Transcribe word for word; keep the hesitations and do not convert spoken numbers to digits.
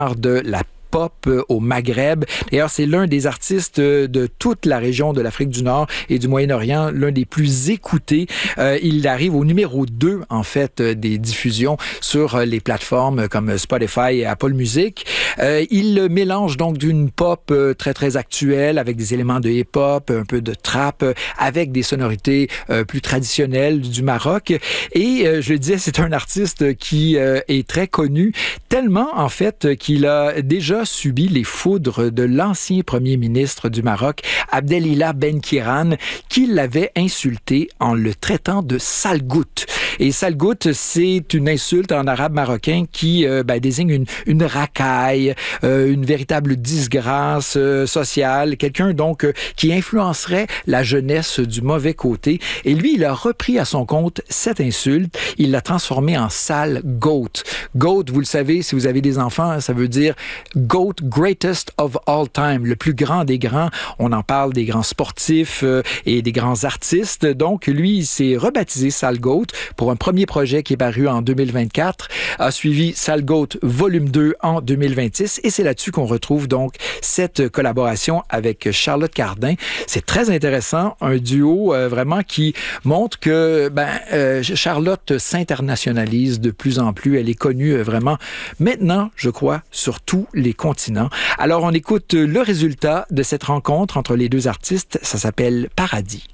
de la pop au Maghreb. D'ailleurs, c'est l'un des artistes de toute la région de l'Afrique du Nord et du Moyen-Orient, l'un des plus écoutés. Euh, il arrive au numéro deux, en fait, des diffusions sur les plateformes comme Spotify et Apple Music. Euh, il mélange donc d'une pop très, très actuelle avec des éléments de hip-hop, un peu de trap, avec des sonorités euh, plus traditionnelles du Maroc. Et euh, je le disais, c'est un artiste qui euh, est très connu, tellement, en fait, qu'il a déjà subi les foudres de l'ancien premier ministre du Maroc, Abdelilah Ben-Kiran, qui l'avait insulté en le traitant de salgout. Et salgout, c'est une insulte en arabe marocain qui euh, ben, désigne une, une racaille, euh, une véritable disgrâce euh, sociale, quelqu'un donc euh, qui influencerait la jeunesse du mauvais côté. Et lui, il a repris à son compte cette insulte, il l'a transformée en sale goat. Goat, vous le savez, si vous avez des enfants, ça veut dire GOAT, greatest of all time, le plus grand des grands. On en parle des grands sportifs euh, et des grands artistes. Donc, lui, il s'est rebaptisé Sale Goat pour un premier projet qui est paru en deux mille vingt-quatre, a suivi Sale Goat volume deux en deux mille vingt-six et c'est là-dessus qu'on retrouve donc cette collaboration avec Charlotte Cardin. C'est très intéressant, un duo euh, vraiment qui montre que ben, euh, Charlotte s'internationalise de plus en plus. Elle est connue euh, vraiment maintenant, je crois, sur tous les continents. Alors, on écoute le résultat de cette rencontre entre les deux artistes. Ça s'appelle Paradis.